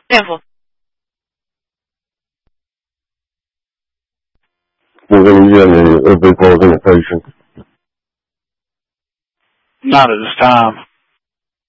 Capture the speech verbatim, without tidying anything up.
Cancel. We're going to get any, if they close any patients. Not at this time.